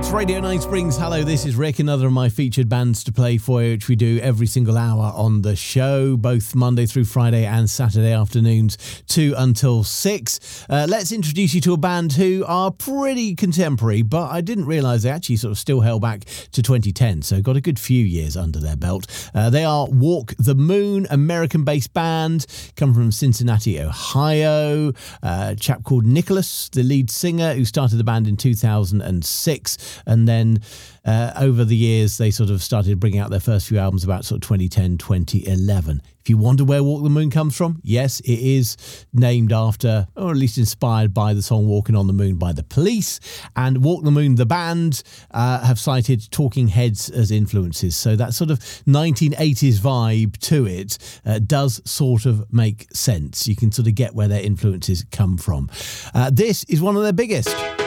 Radio 9 Springs. Hello, this is Rick, another of my featured bands to play for you, which we do every single hour on the show, both Monday through Friday and Saturday afternoons, 2 until 6. Let's introduce you to a band who are pretty contemporary, but I didn't realise they actually sort of still held back to 2010, so got a good few years under their belt. They are Walk the Moon, American-based band, come from Cincinnati, Ohio. A chap called Nicholas, the lead singer, who started the band in 2006. And then over the years, they sort of started bringing out their first few albums about sort of 2010, 2011. If you wonder where Walk the Moon comes from, yes, it is named after, or at least inspired by the song Walking on the Moon by The Police. And Walk the Moon, the band, have cited Talking Heads as influences. So that sort of 1980s vibe to it does sort of make sense. You can sort of get where their influences come from. This is one of their biggest.